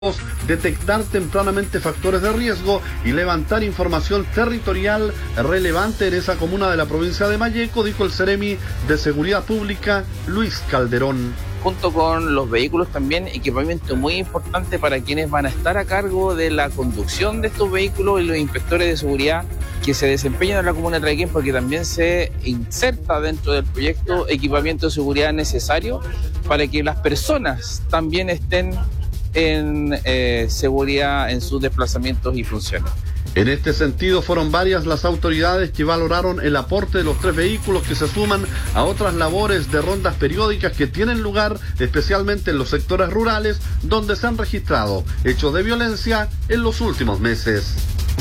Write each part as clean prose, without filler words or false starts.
detectar tempranamente factores de riesgo y levantar información territorial relevante en esa comuna de la provincia de Malleco, dijo el Seremi de Seguridad Pública, Luis Calderón. Junto con los vehículos también equipamiento muy importante para quienes van a estar a cargo de la conducción de estos vehículos y los inspectores de seguridad que se desempeñan en la comuna de Traiquén, porque también se inserta dentro del proyecto equipamiento de seguridad necesario para que las personas también estén en seguridad en sus desplazamientos y funciones. En este sentido, fueron varias las autoridades que valoraron el aporte de los 3 vehículos que se suman a otras labores de rondas periódicas que tienen lugar especialmente en los sectores rurales donde se han registrado hechos de violencia en los últimos meses.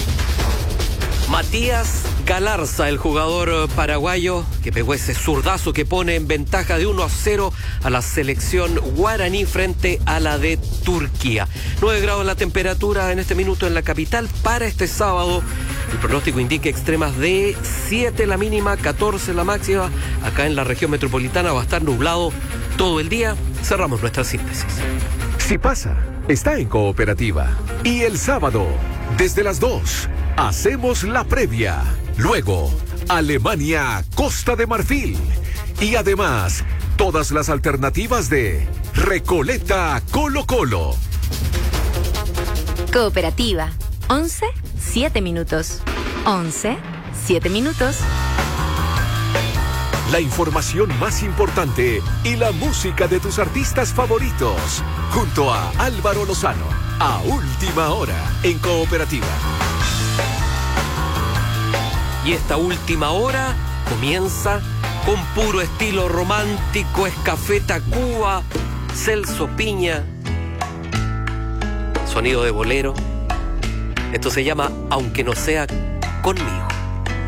Matías Galarza, el jugador paraguayo que pegó ese zurdazo que pone en ventaja de 1-0 a la selección guaraní frente a la de Turquía. 9 grados la temperatura en este minuto en la capital para este sábado. El pronóstico indica extremas de 7 la mínima, 14 la máxima. Acá en la región metropolitana va a estar nublado todo el día. Cerramos nuestra síntesis. Si pasa, está en Cooperativa. Y el sábado, desde las 2, hacemos la previa. Luego, Alemania, Costa de Marfil. Y además, todas las alternativas de Recoleta Colo-Colo. Cooperativa. 11, 7 minutos. 11, 7 minutos. La información más importante y la música de tus artistas favoritos. Junto a Álvaro Lozano. A última hora en Cooperativa. Y esta última hora comienza con puro estilo romántico, es Café Tacuba, Celso Piña, sonido de bolero. Esto se llama Aunque no sea conmigo.